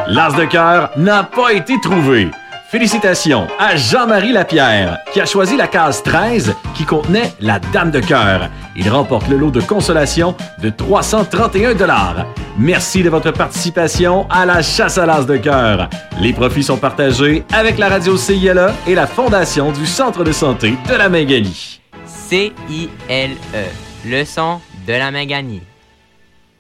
L'as de cœur n'a pas été trouvé. Félicitations à Jean-Marie Lapierre, qui a choisi la case 13 qui contenait la Dame de cœur. Il remporte le lot de consolation de 331 $. Merci de votre participation à la chasse à l'as de cœur. Les profits sont partagés avec la radio CILE et la Fondation du Centre de santé de la Mingani. CILE, le son de la Mingani.